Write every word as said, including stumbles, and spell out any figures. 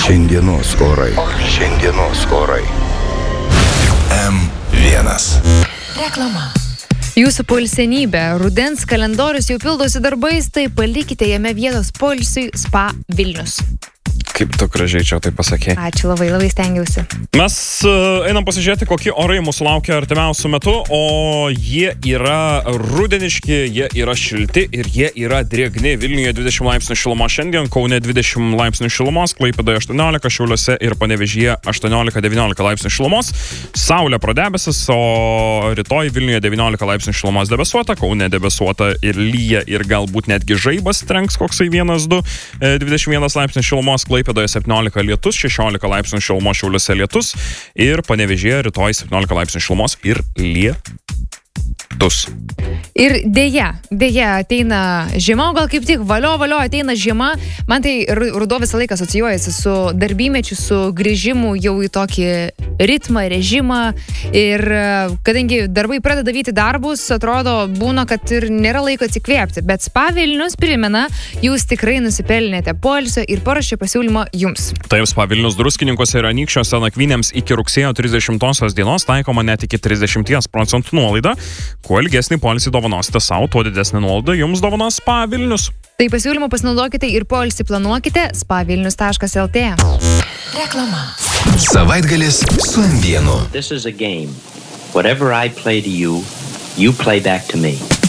Šiandienos orai. Šiandienos orai. M vienas. Reklama. Jūsų poilsienybė, rudens kalendorius jau pildosi darbais, tai palikite jame vietos poilsiui Spa Vilnius. Kaip tu gražiai čia tai pasakė. Ačiū labai, labai stengiausi. Mes uh, einam pasižiūrėti, kokie orai mūsų laukia artimiausiu metu, o jie yra rudeniški, jie yra šilti ir jie yra drėgni. Vilniuje dvidešimt laipsnių šilumos šiandien, Kaune dvidešimt laipsnių šilumos, Klaipėdoje aštuoniolika, Šiauliuose ir Panevėžyje aštuoniolika devyniolika laipsnių šilumos. Saulė pro debesis, o rytoj Vilniuje devyniolika laipsnių šilumos debesuota, Kaune debesuota ir lyja ir galbūt netgi žaibas trenks koksai vienas du, dvidešimt vienas laipsnių šilumos, Klaipėdoje septyniolika lietus, šešiolika laipsnių šilumos, Šiauliuose lietus ir Panevėžyje rytoj septyniolika laipsnių šilumos ir lietus. Ir dėja, dėja ateina žiema, o gal kaip tik valio, valio ateina žiema. Man tai ruduo visą laiką asocijuojasi su darbymečiu, su grįžimu jau į tokį ritmą, režimą. Ir kadangi darbai pradeda vyti darbus, atrodo, būna, kad ir nėra laiko atsikvėpti. Bet Spa Vilnius primena, jūs tikrai nusipelnėte poilsio ir paruošė pasiūlymą jums. Taip, Spa Vilnius Druskininkuose ir Anykščiuose nakvynėms iki rugsėjo trisdešimtosios dienos taikoma net iki trisdešimt procentų nuolaida. Kuo ilgesnį poilsį dovanosite savo, tuo didesnį nuolaidą jums dovanos Spa Vilnius. Tai pasiūlymą pasinaudokite ir poilsį planuokite spa vilnius taškas el tė. Reklama. Savaitgalis su M vienu. This is a game. Whatever I play to you, you play back to me.